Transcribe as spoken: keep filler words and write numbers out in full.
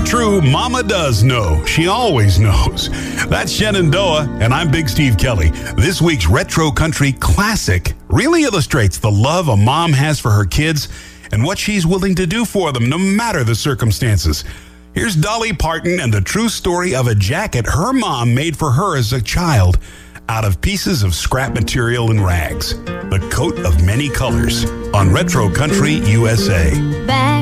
true, Mama does know. She always knows. That's Shenandoah, and I'm Big Steve Kelly. This week's Retro Country Classic really illustrates the love a mom has for her kids and what she's willing to do for them, no matter the circumstances. Here's Dolly Parton and the true story of a jacket her mom made for her as a child out of pieces of scrap material and rags. The Coat of Many Colors on Retro Country U S A.